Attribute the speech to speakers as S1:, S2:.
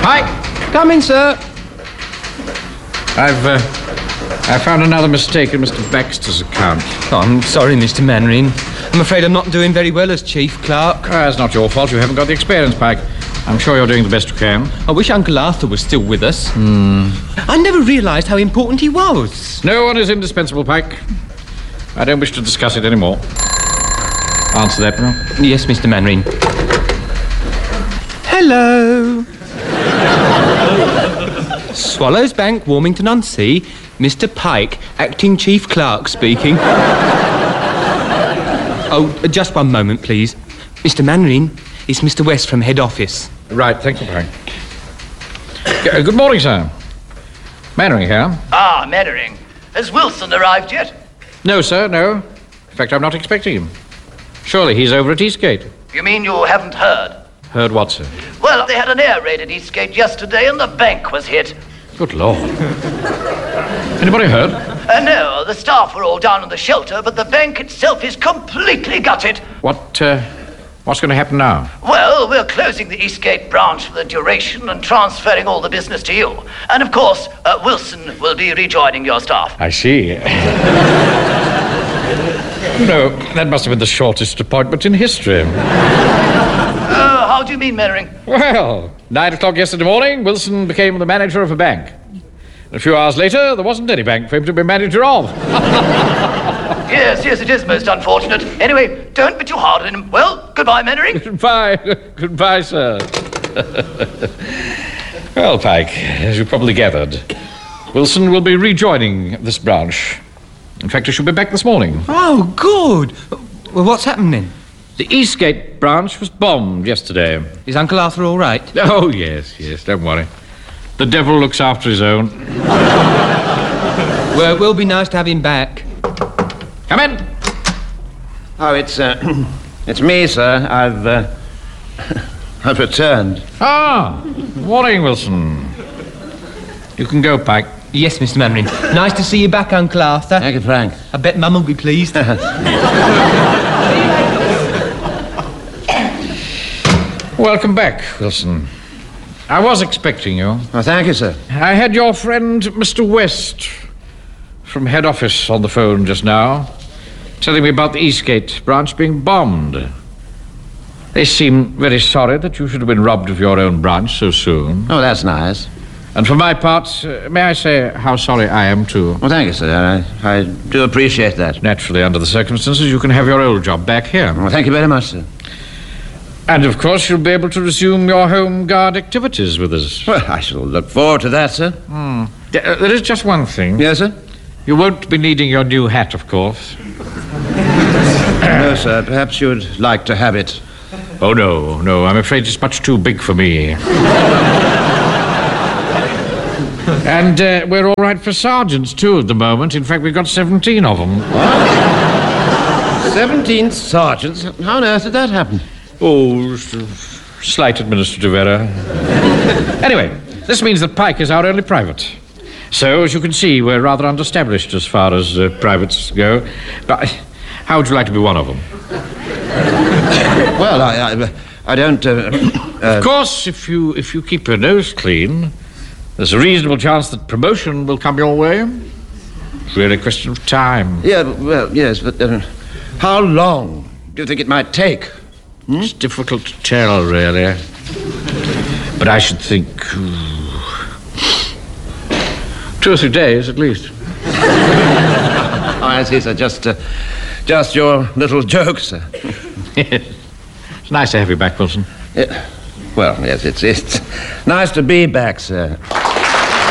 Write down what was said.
S1: Pike!
S2: Come in, sir.
S1: I found another mistake in Mr. Baxter's account.
S2: Oh, I'm sorry, Mr. Mannering. I'm afraid I'm not doing very well as chief clerk.
S1: It's not your fault. You haven't got the experience, Pike. I'm sure you're doing the best you can.
S2: I wish Uncle Arthur was still with us. I never realised how important he was.
S1: No one is indispensable, Pike. I don't wish to discuss it anymore. Answer that, now.
S2: Yes, Mr. Mannering. Hello. Swallows Bank, Warmington-on-Sea. Mr. Pike, acting chief clerk speaking. Oh, just one moment, please. Mr. Mannering, it's Mr. West from head office.
S1: Right, thank you, Pike. Good morning, sir. Mannering here.
S3: Ah, Mannering. Has Wilson arrived yet?
S1: No, sir, no. In fact, I'm not expecting him. Surely he's over at Eastgate.
S3: You mean you haven't heard?
S1: Heard what, sir?
S3: Well, they had an air raid at Eastgate yesterday and the bank was hit.
S1: Good Lord. Anybody heard?
S3: No, the staff were all down in the shelter, but the bank itself is completely gutted.
S1: What's going to happen now?
S3: Well, we're closing the Eastgate branch for the duration and transferring all the business to you. And, of course, Wilson will be rejoining your staff.
S1: I see. No, that must have been the shortest appointment in history.
S3: How do you mean, Mannering?
S1: Well, 9 o'clock yesterday morning, Wilson became the manager of a bank. A few hours later, there wasn't any bank for him to be manager of.
S3: Yes, it is most unfortunate. Anyway, don't be too hard on him. Well, goodbye, Mannering.
S1: Goodbye, sir. Well, Pike, as you probably gathered, Wilson will be rejoining this branch. In fact, he should be back this morning.
S2: Oh, good. Well, what's happening?
S1: The Eastgate branch was bombed yesterday.
S2: Is Uncle Arthur all right?
S1: Oh, yes, don't worry. The devil looks after his own.
S2: Well, it will be nice to have him back.
S1: Come in.
S4: Oh, it's me, sir. I've returned.
S1: Morning, Wilson. You can go, Pike.
S2: Yes, Mr. Mannering. Nice to see you back, Uncle Arthur.
S4: Thank you, Frank.
S2: I bet Mum will be pleased.
S1: Welcome back, Wilson. I was expecting you.
S4: Oh, thank you, sir.
S1: I had your friend, Mr. West, from head office on the phone just now, telling me about the Eastgate branch being bombed. They seem very sorry that you should have been robbed of your own branch so soon.
S4: Oh, that's nice.
S1: And for my part, may I say how sorry I am, too?
S4: Well, thank you, sir. I do appreciate that.
S1: Naturally, under the circumstances, you can have your old job back here.
S4: Well, thank you very much, sir.
S1: And, of course, you'll be able to resume your home guard activities with us.
S4: Well, I shall look forward to that, sir.
S1: There is just one thing.
S4: Yes, sir?
S1: You won't be needing your new hat, of course.
S4: No, sir. Perhaps you'd like to have it.
S1: Oh, no. I'm afraid it's much too big for me. And we're all right for sergeants, too, at the moment. In fact, we've got 17 of them.
S4: What? 17 sergeants? How on earth did that happen?
S1: Oh, slight administrative error. Anyway, this means that Pike is our only private. So, as you can see, we're rather underestablished as far as privates go. But how would you like to be one of them?
S4: Well, I don't...
S1: Of course, if you keep your nose clean, there's a reasonable chance that promotion will come your way. It's really a question of time.
S4: Yeah, well, yes, but how long do you think it might take?
S1: It's difficult to tell, really. But I should think 2 or 3 days, at least.
S4: Oh, I see, sir. Just your little joke, sir.
S1: It's nice to have you back, Wilson.
S4: Well, yes, it's nice to be back, sir.